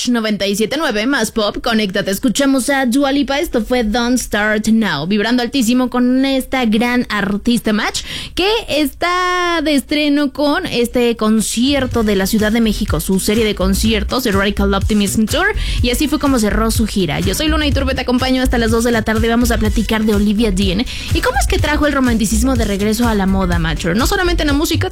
Match 97.9 más pop, conéctate, escuchamos a Dua Lipa, esto fue Don't Start Now, vibrando altísimo con esta gran artista Match, que está de estreno con este concierto de la Ciudad de México, su serie de conciertos, el Radical Optimism Tour, y así fue como cerró su gira. Yo soy Luna Iturbe, te acompaño hasta las 2 de la tarde, vamos a platicar de Olivia Dean, y cómo es que trajo el romanticismo de regreso a la moda, Matcher, no solamente en la música,